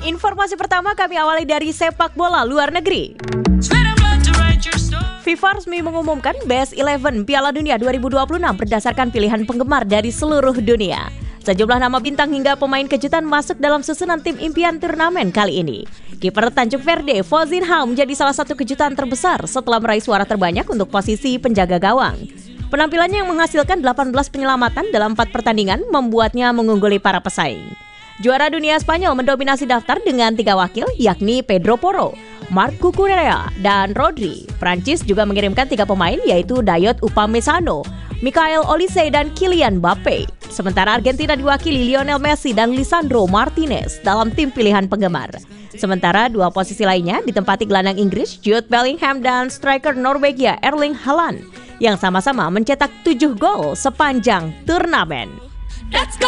Informasi pertama kami awali dari sepak bola luar negeri. FIFA resmi mengumumkan Best 11 Piala Dunia 2026 berdasarkan pilihan penggemar dari seluruh dunia. Sejumlah nama bintang hingga pemain kejutan masuk dalam susunan tim impian turnamen kali ini. Kiper Tanjung Verde, Fosinha menjadi salah satu kejutan terbesar setelah meraih suara terbanyak untuk posisi penjaga gawang. Penampilannya yang menghasilkan 18 penyelamatan dalam 4 pertandingan membuatnya mengungguli para pesaing. Juara dunia Spanyol mendominasi daftar dengan 3 wakil, yakni Pedro Porro, Marc Cucurella, dan Rodri. Prancis juga mengirimkan 3 pemain, yaitu Dayot Upamecano, Michael Olise, dan Kylian Mbappe. Sementara Argentina diwakili Lionel Messi dan Lisandro Martinez dalam tim pilihan penggemar. Sementara 2 posisi lainnya ditempati gelandang Inggris Jude Bellingham dan striker Norwegia Erling Haaland yang sama-sama mencetak 7 gol sepanjang turnamen.